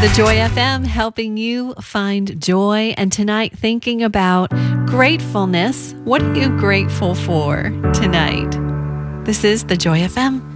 The Joy FM, helping you find joy. And tonight, thinking about gratefulness. What are you grateful for tonight? This is The Joy FM.